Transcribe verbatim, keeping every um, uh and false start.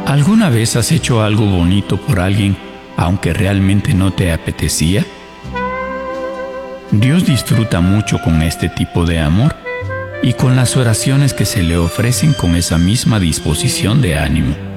¿Alguna vez has hecho algo bonito por alguien aunque realmente no te apetecía? Dios disfruta mucho con este tipo de amor y con las oraciones que se le ofrecen con esa misma disposición de ánimo.